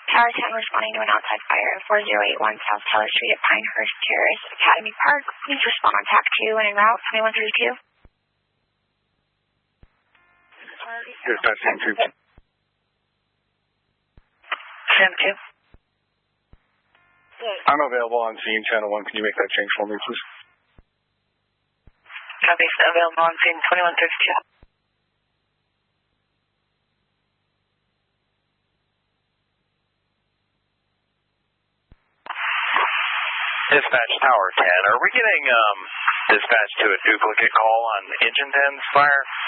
Tower 10 responding to an outside fire at 4081 South Teller Street at Pinehurst Terrace, Academy Park. Please respond on TAC 2 and en route 2132. Dispatch Sam 2. Sam 2. I'm available on scene, channel 1. Can you make that change for me, please? Copy, available on scene 2132. Dispatch Tower 10. Are we getting dispatch to a duplicate call on Engine 10's fire?